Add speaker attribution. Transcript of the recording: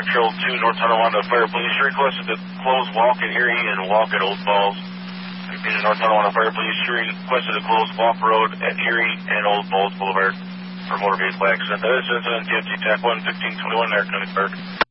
Speaker 1: Trail 2, North Tonawanda Fire Police. You requested to close walk at Erie and walk at Old Falls. Repeated, North Tonawanda Fire Police. You requested to close walk road at Erie and Old Falls Boulevard for motor vehicle accident. That is incident DFT TAC 1 1521 American Park.